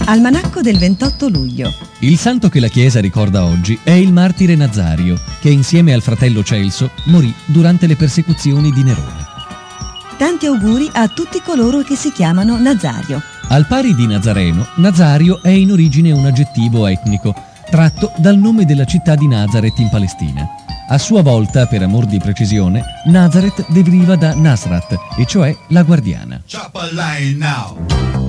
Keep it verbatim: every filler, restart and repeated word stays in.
Almanacco del ventotto luglio. Il santo che la Chiesa ricorda oggi è il martire Nazario, che insieme al fratello Celso morì durante le persecuzioni di Nerone. Tanti auguri a tutti coloro che si chiamano Nazario. Al pari di Nazareno, Nazario è in origine un aggettivo etnico, tratto dal nome della città di Nazaret in Palestina. A sua volta, per amor di precisione, Nazaret deriva da Nasrat, e cioè la guardiana. Chop a line now.